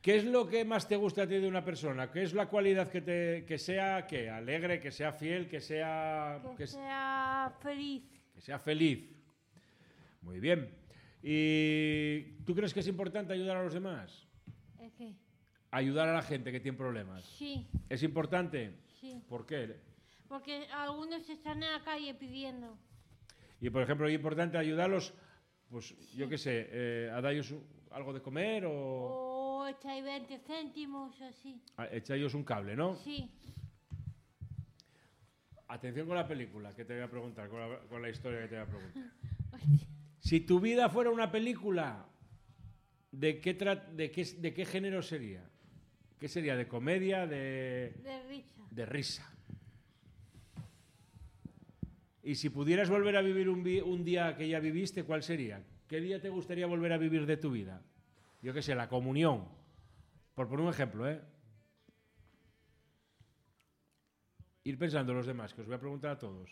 ¿Qué es lo que más te gusta a ti de una persona? ¿Qué es la cualidad que sea ¿qué? Alegre, que sea fiel, que sea feliz. Que sea feliz. Muy bien. ¿Y tú crees que es importante ayudar a los demás? ¿Es qué? Ayudar a la gente que tiene problemas. Sí. ¿Es importante? Sí. ¿Por qué? Porque algunos están en la calle pidiendo. Y, por ejemplo, es importante ayudarlos, pues, yo qué sé, a darles algo de comer o echáis 20 céntimos o así. Echáis un cable, ¿no? Sí. Atención con la película que te voy a preguntar, con la historia que te voy a preguntar. Si tu vida fuera una película, ¿de qué género sería? ¿Qué sería? ¿De comedia? De risa. De risa. Y si pudieras volver a vivir un día que ya viviste, ¿cuál sería? ¿Qué día te gustaría volver a vivir de tu vida? Yo qué sé, la comunión. Por poner un ejemplo, ¿eh? Ir pensando los demás, que os voy a preguntar a todos.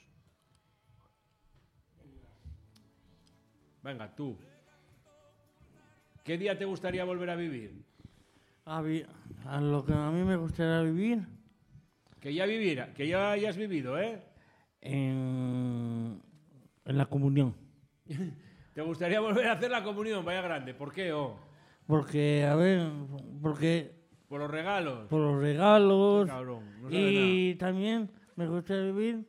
Venga, tú. ¿Qué día te gustaría volver a vivir? A lo que a mí me gustaría vivir. Que ya hayas vivido, ¿eh? En la comunión. ¿Te gustaría volver a hacer la comunión? Vaya grande. ¿Por qué? Porque Por los regalos. Por los regalos. Qué cabrón, no sabe y también me gustaría vivir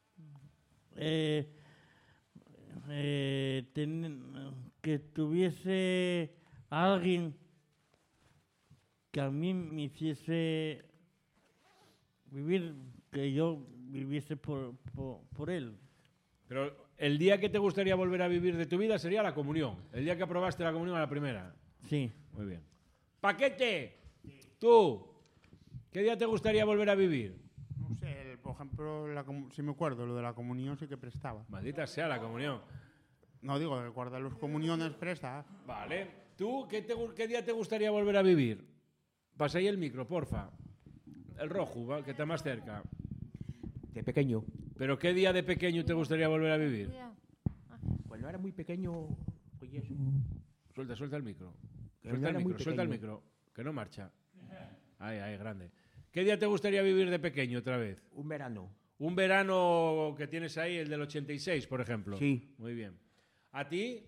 que tuviese a alguien que a mí me hiciese vivir, que yo viviese por él. Pero el día que te gustaría volver a vivir de tu vida sería la comunión. El día que aprobaste la comunión a la primera. Sí. Muy bien. ¡Paquete! Tú, ¿qué día te gustaría volver a vivir? No sé, por ejemplo, si me acuerdo, lo de la comunión sí que prestaba. Maldita sea la comunión. No, digo, el guardar las comuniones presta. Vale. ¿Tú qué día te gustaría volver a vivir? Pasa ahí el micro, porfa. El rojo, ¿va? Que está más cerca. De pequeño. ¿Pero qué día de pequeño te gustaría volver a vivir? Cuando era muy pequeño, oye eso. Suelta el micro. Cuando Suelta el micro. Que no marcha. Ahí, grande. ¿Qué día te gustaría vivir de pequeño otra vez? Un verano. Un verano que tienes ahí, el del 86, por ejemplo. Sí. Muy bien. ¿A ti?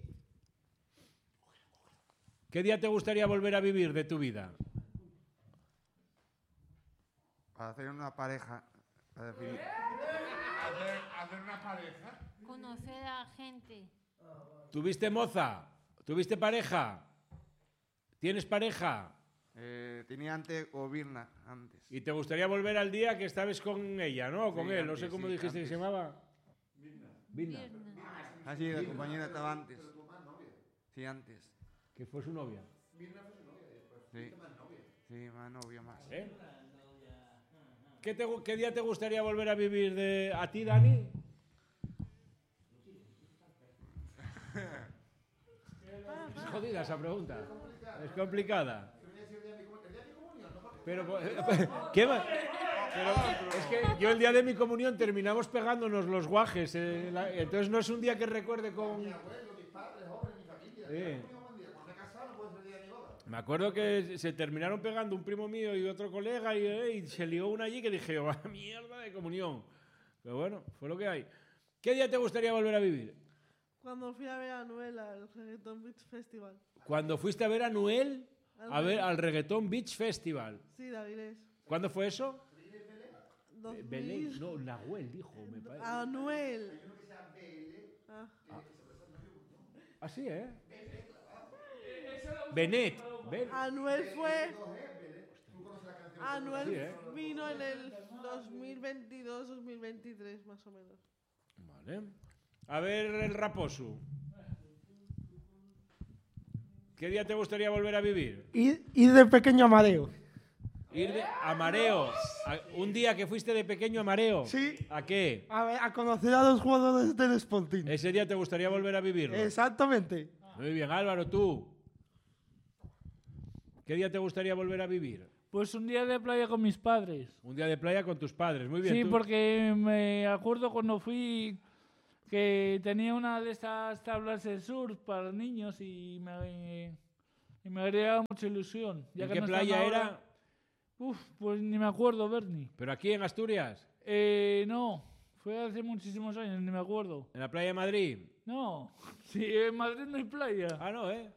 ¿Qué día te gustaría volver a vivir de tu vida? Hacer una pareja. Hacer una pareja. Conocer a gente. ¿Tuviste moza? ¿Tuviste pareja? ¿Tienes pareja? Tenía antes o Virna, antes. Y te gustaría volver al día que estabas con ella, ¿no? O con Sí, él, antes, no sé cómo sí, dijiste antes. que se llamaba. Virna. Así, la compañera estaba antes. Sí, antes. Que fue su novia. Sí. Sí, más novia más. ¿Eh? ¿Qué día te gustaría volver a vivir a ti, Dani? Es jodida esa pregunta. Es complicada. Pero, ¿qué más? Pero es que yo el día de mi comunión terminamos pegándonos los guajes. Entonces no es un día que recuerde con... Sí. Me acuerdo que se terminaron pegando un primo mío y otro colega y se lió una allí que dije, ¡ah, mierda de comunión! Pero bueno, fue lo que hay. ¿Qué día te gustaría volver a vivir? Cuando fui a ver a Noel al Reggaeton Beach Festival. Cuando fuiste a ver a Noel al Reggaeton Beach Festival. Sí, de Avilés. ¿Cuándo fue eso? 2000. Belén, no, Nahuel dijo, me parece. A Noel. Así, ¿eh? Benet. Anuel fue. Anuel Sí, ¿eh? vino en el 2022-2023, más o menos. Vale. A ver, el Raposo. ¿Qué día te gustaría volver a vivir? Ir de pequeño a Mareo. Ir a Mareo. Un día que fuiste de pequeño a Mareo. Sí. ¿A qué? A conocer a los jugadores del Sporting. Ese día te gustaría volver a vivirlo. Exactamente. Muy bien, Álvaro, tú. ¿Qué día te gustaría volver a vivir? Pues un día de playa con mis padres. Un día de playa con tus padres, muy bien. Sí, ¿tú? porque me acuerdo cuando fui que tenía una de estas tablas de surf para niños y Y me haría mucha ilusión. Ya ¿En que qué no están playa ahora. era? Uf, pues ni me acuerdo, Bernie. ¿Pero aquí en Asturias? No, fue hace muchísimos años, ni me acuerdo. ¿En la playa de Madrid? No, sí, en Madrid no hay playa. Ah, no, ¿eh?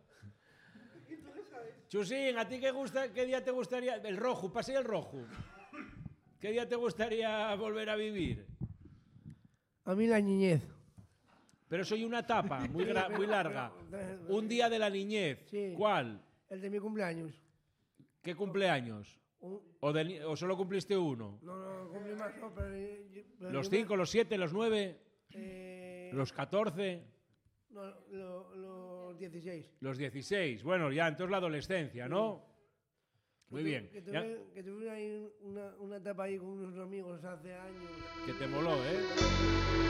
Chusín, ¿a ti qué día te gustaría? El rojo, pasé el rojo. ¿Qué día te gustaría volver a vivir? A mí la niñez. Pero soy una etapa muy larga. Un día de la niñez. Sí. ¿Cuál? El de mi cumpleaños. ¿Qué cumpleaños? ¿O solo cumpliste uno? No, cumplí más, no, pero ¿Los 5, los 7, los 9? Eh, ¿Los 14? No, los 16. Los 16. Bueno, ya entonces la adolescencia, ¿no? Muy bien. Que Ya- tuve ahí una etapa ahí con unos amigos hace años. que te moló, ¿eh?